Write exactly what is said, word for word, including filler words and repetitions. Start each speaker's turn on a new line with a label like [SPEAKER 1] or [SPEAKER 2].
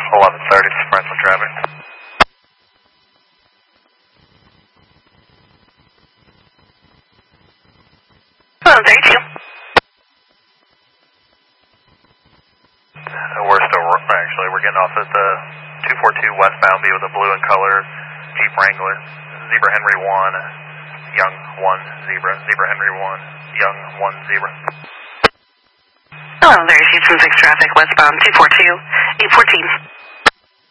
[SPEAKER 1] eleven thirty, Franklin traffic.
[SPEAKER 2] eleven thirty-two.
[SPEAKER 1] Uh, we're still, actually, we're getting off at the two forty-two westbound, be with a blue in color, Jeep Wrangler, Zebra Henry one, Young one, Zebra, Zebra Henry one, Young one, Zebra.
[SPEAKER 2] eleven thirty, Houston six traffic, westbound two forty-two, eight fourteen.